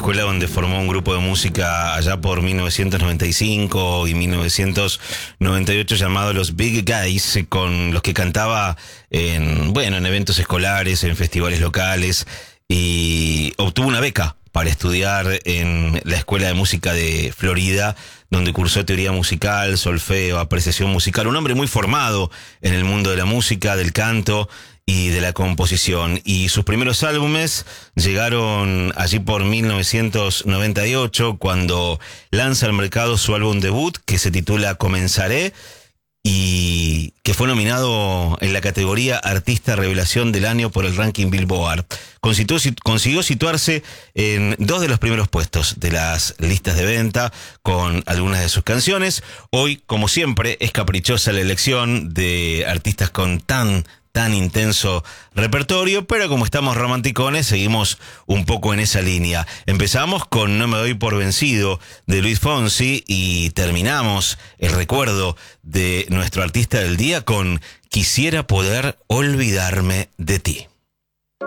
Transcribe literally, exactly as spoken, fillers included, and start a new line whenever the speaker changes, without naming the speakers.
escuela donde formó un grupo de música allá por mil novecientos noventa y cinco y mil novecientos noventa y ocho llamado Los Big Guys, con los que cantaba en, bueno, en eventos escolares, en festivales locales, y obtuvo una beca para estudiar en la Escuela de Música de Florida, donde cursó teoría musical, solfeo, apreciación musical. Un hombre muy formado en el mundo de la música, del canto y de la composición. Y sus primeros álbumes llegaron allí por mil novecientos noventa y ocho, cuando lanza al mercado su álbum debut, que se titula Comenzaré, y que fue nominado en la categoría Artista Revelación del Año por el ranking Billboard. Consiguió, consiguió situarse en dos de los primeros puestos de las listas de venta con algunas de sus canciones. Hoy, como siempre, es caprichosa la elección de artistas con tan tan intenso repertorio, pero como estamos romanticones, seguimos un poco en esa línea. Empezamos con No me doy por vencido, de Luis Fonsi, y terminamos el recuerdo de nuestro artista del día con Quisiera poder olvidarme de ti.